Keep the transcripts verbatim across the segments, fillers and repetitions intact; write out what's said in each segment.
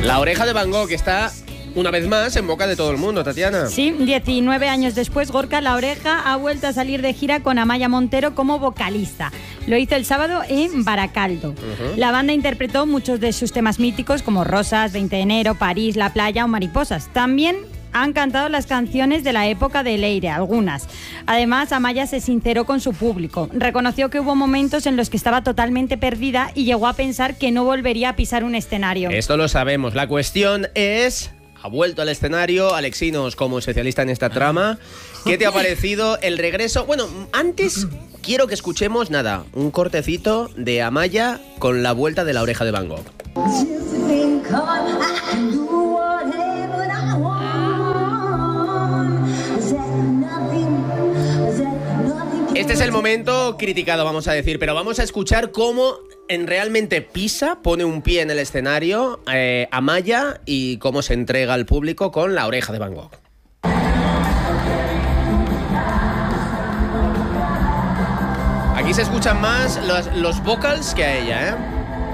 La Oreja de Van Gogh está una vez más en boca de todo el mundo, Tatiana. Sí, diecinueve años después, Gorka La Oreja ha vuelto a salir de gira con Amaya Montero como vocalista. Lo hizo el sábado en Baracaldo. Uh-huh. La banda interpretó muchos de sus temas míticos como Rosas, veinte de enero, París, La Playa o Mariposas. También han cantado las canciones de la época de Leire, algunas. Además, Amaya se sinceró con su público. Reconoció que hubo momentos en los que estaba totalmente perdida y llegó a pensar que no volvería a pisar un escenario. Esto lo sabemos. La cuestión es... Ha vuelto al escenario, Alexinos, como especialista en esta trama. ¿Qué te ha parecido el regreso? Bueno, antes quiero que escuchemos, nada, un cortecito de Amaya con la vuelta de La Oreja de Van Gogh. Este es el momento criticado, vamos a decir, pero vamos a escuchar cómo en realmente pisa, pone un pie en el escenario eh, Amaya y cómo se entrega al público con La Oreja de Van Gogh. Aquí se escuchan más los, los vocals que a ella, ¿eh?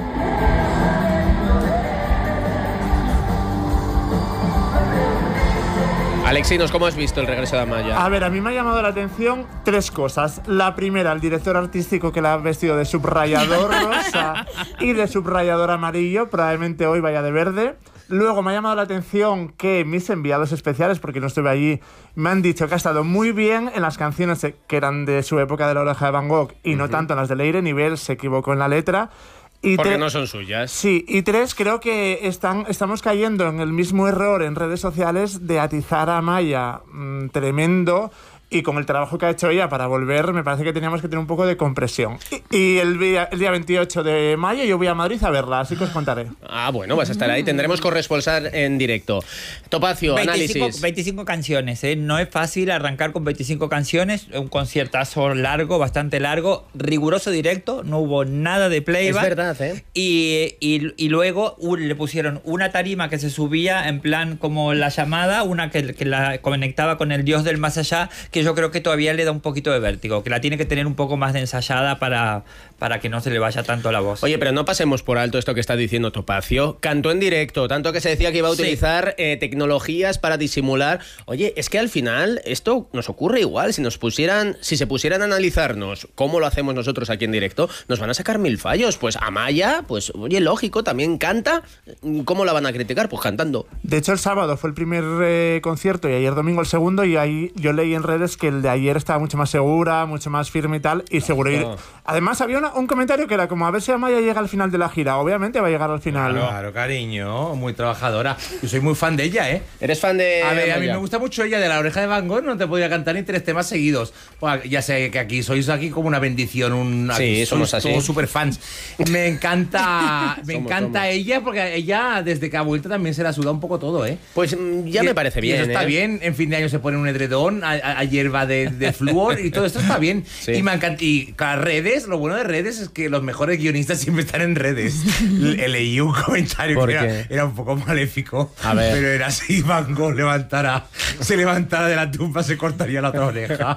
Alexinos, ¿cómo has visto el regreso de Amaya? A ver, a mí me ha llamado la atención tres cosas. La primera, el director artístico que la ha vestido de subrayador rosa y de subrayador amarillo, probablemente hoy vaya de verde. Luego me ha llamado la atención que mis enviados especiales, porque no estuve allí, me han dicho que ha estado muy bien en las canciones que eran de su época de La Oreja de Van Gogh y uh-huh. no tanto en las de Leire. Nivel se equivocó en la letra. Y Porque tre- no son suyas. Sí, y tres, creo que están, estamos cayendo en el mismo error en redes sociales de atizar a Amaya mmm, tremendo, y con el trabajo que ha hecho ella para volver, me parece que teníamos que tener un poco de compresión. Y, y el, día, el día veintiocho de mayo yo voy a Madrid a verla, así que os contaré. Ah, bueno, vas a estar ahí. Tendremos corresponsal en directo. Topacio, veinticinco, análisis. veinticinco canciones, ¿eh? No es fácil arrancar con veinticinco canciones. Un conciertazo largo, bastante largo, riguroso directo, no hubo nada de playback. Es verdad, ¿eh? Y, y, y luego un, le pusieron una tarima que se subía en plan como la llamada, una que, que la conectaba con el dios del más allá, que yo creo que todavía le da un poquito de vértigo, que la tiene que tener un poco más de ensayada para, para que no se le vaya tanto la voz. Oye, pero no pasemos por alto esto que está diciendo Topacio. Cantó en directo, tanto que se decía que iba a utilizar sí. eh, tecnologías para disimular. Oye, es que al final esto nos ocurre igual. Si nos pusieran, si se pusieran a analizarnos cómo lo hacemos nosotros aquí en directo, nos van a sacar mil fallos. Pues Amaya, pues oye, lógico, también canta. ¿Cómo la van a criticar? Pues cantando. De hecho, el sábado fue el primer eh, concierto y ayer domingo el segundo, y ahí yo leí en redes que el de ayer estaba mucho más segura, mucho más firme y tal, y seguro. Ir... Además, había una, un comentario que era como, a ver si Amaya llega al final de la gira. Obviamente va a llegar al final. Claro, claro, cariño, muy trabajadora. Yo soy muy fan de ella, ¿eh? ¿Eres fan de A ver, Amaya? a mí me gusta mucho ella, de La Oreja de Van Gogh, no te podía cantar ni tres temas seguidos. Pues ya sé que aquí sois aquí como una bendición, un, sí, aquí somos sois así. todos super fans. Me encanta, me somos, encanta somos. ella, porque ella desde que ha vuelto también se la suda un poco todo, ¿eh? Pues ya y, me parece bien, y eso está ¿eh? bien, en fin de año se pone un edredón, a, a, a hierba de, de flúor y todo esto está bien. Sí. Y me encanta. Y claro, redes, lo bueno de redes es que los mejores guionistas siempre están en redes. Le, leí un comentario que era, era un poco maléfico, a ver. pero era así: Van Gogh levantara, se levantara de la tumba, se cortaría la otra oreja.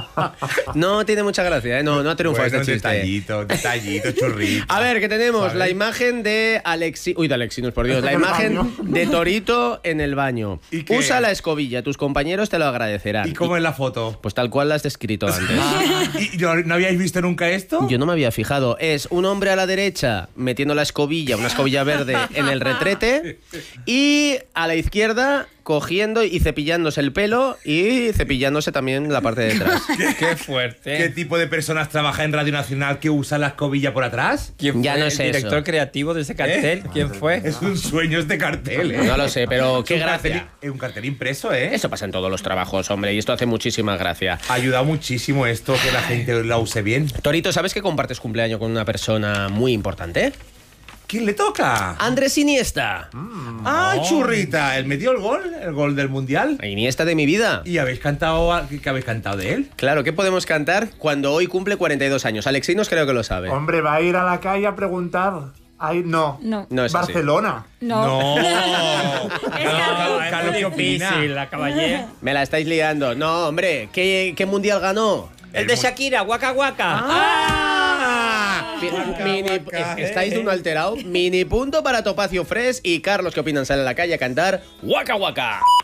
No tiene mucha gracia, ¿eh? No, no ha triunfado Bueno, este chiste. Detallito, detallito, churrito. A ver, que tenemos ¿sabes? La imagen de Alexi... Uy, de Alexinos, por Dios. La imagen de Torito en el baño. ¿Y qué? Usa la escobilla, tus compañeros te lo agradecerán. ¿Y cómo es la foto? Pues tal cual la has descrito antes. ¿Y no, no habíais visto nunca esto? Yo no me había fijado. Es un hombre a la derecha metiendo la escobilla, una escobilla verde, en el retrete, y a la izquierda cogiendo y cepillándose el pelo y cepillándose también la parte de detrás. Qué, qué fuerte. ¿Qué tipo de personas trabaja en Radio Nacional que usa la escobilla por atrás? ¿Quién ya fue no el sé director eso. creativo de ese cartel? ¿Eh? ¿Quién fue? Es un sueño este cartel, ¿eh? No lo sé, pero qué Es un gracia. cartel- Es un cartel impreso, ¿eh? Eso pasa en todos los trabajos, hombre, y esto hace muchísima gracia. Ha ayudado muchísimo esto, que la gente la use bien. Torito, ¿sabes que compartes cumpleaños con una persona muy importante? ¿Quién le toca? Andrés Iniesta. Mm. ¡Ah, churrita! ¿Él metió el gol? ¿El gol del Mundial? Iniesta de mi vida. ¿Y habéis cantado, qué habéis cantado de él? Claro, ¿qué podemos cantar cuando hoy cumple cuarenta y dos años? Alexinos creo que lo sabe. Hombre, va a ir a la calle a preguntar. Ay, no. No. No es así. Barcelona. No. No. Es Carlos. es Carlos, muy ¿qué opina? difícil, la caballé. Me la estáis liando. No, hombre, ¿qué, qué mundial ganó? El de Shakira, Waka Waka. ¡Ah! Waka, Mini, waka, estáis de eh. un alterado. Mini punto para Topacio Fresh y Carlos, ¿qué opinan? Sale a la calle a cantar Waka Waka.